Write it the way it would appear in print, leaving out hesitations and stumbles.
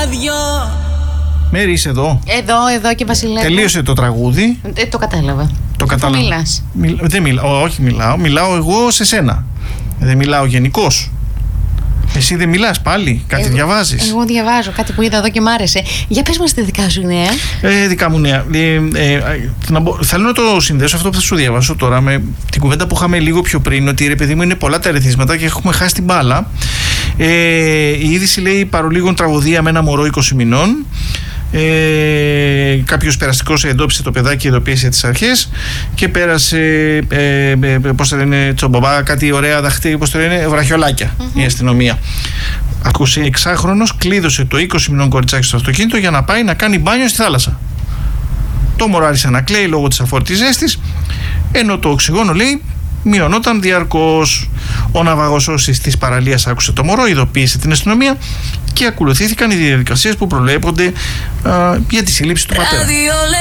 Μέρη, είσαι εδώ. Εδώ και Βασιλέα. Τελείωσε το τραγούδι. Το κατάλαβα. Το κατάλαβα. Μιλάς. Δεν μιλάω, όχι μιλάω. Μιλάω εγώ σε σένα. Δεν μιλάω γενικώς. Εσύ δεν μιλάς πάλι, κάτι διαβάζεις. Εγώ διαβάζω κάτι που είδα εδώ και μ' άρεσε. Για πες μας τα δικά σου νέα. Δικά μου νέα. Θέλω να το συνδέσω αυτό που θα σου διαβάσω τώρα με την κουβέντα που είχαμε λίγο πιο πριν, ότι ρε παιδί μου είναι πολλά τα ερεθίσματα και έχουμε χάσει την μπάλα. Η είδηση λέει παρολίγων τραγωδία με ένα μωρό 20 μηνών. Κάποιος περαστικός εντόπισε το παιδάκι, ειδοποίησε τις αρχές και πέρασε πώς το λένε, τσομπομπά, κάτι ωραία δαχτή, πώς το λένε, βραχιολάκια η αστυνομία. Ακούσε 6χρονος, κλείδωσε το 20 μηνών κοριτσάκι στο αυτοκίνητο για να πάει να κάνει μπάνιο στη θάλασσα. Το μωρό άρχισε να κλαίει λόγω της αφόρτης ζέστης, ενώ το οξυγόνο λέει μειωνόταν διαρκώς. Ο ναυαγοσώσης της παραλίας άκουσε το μωρό, ειδοποίησε την αστυνομία και ακολουθήθηκαν οι διαδικασίες που προβλέπονται για τη σύλληψη του πατέρα.